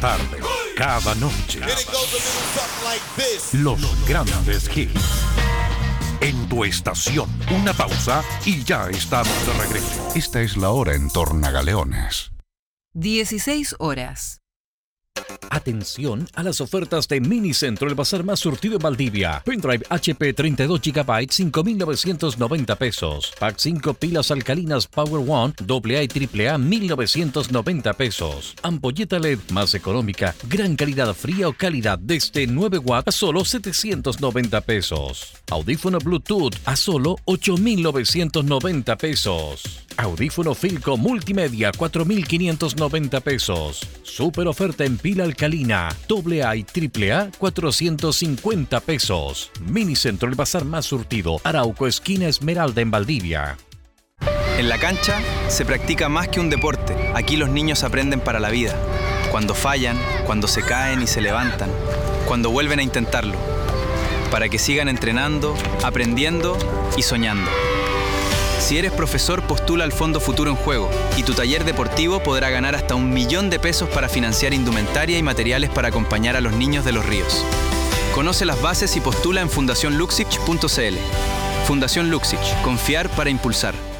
tarde, cada noche. Los grandes hits. En tu estación, una pausa y ya estamos de regreso. Esta es la hora en Tornagaleones. 16 horas. Atención a las ofertas de Minicentro, el bazar más surtido en Valdivia. Pendrive HP 32 GB, 5.990 pesos. Pack 5 pilas alcalinas Power One, AA y AAA, 1.990 pesos. Ampolleta LED más económica, gran calidad fría o calidad desde 9 watts a solo 790 pesos. Audífono Bluetooth a solo 8.990 pesos. Audífono Filco Multimedia, 4.590 pesos. Super oferta en pila alcalina, AA y AAA, 450 pesos. Minicentro, el bazar más surtido. Arauco, esquina Esmeralda en Valdivia. En la cancha se practica más que un deporte. Aquí los niños aprenden para la vida. Cuando fallan, cuando se caen y se levantan, cuando vuelven a intentarlo. Para que sigan entrenando, aprendiendo y soñando. Si eres profesor, postula al Fondo Futuro en Juego y tu taller deportivo podrá ganar hasta 1 millón de pesos para financiar indumentaria y materiales para acompañar a los niños de los ríos. Conoce las bases y postula en fundacionluxich.cl. Fundación Luxich, confiar para impulsar.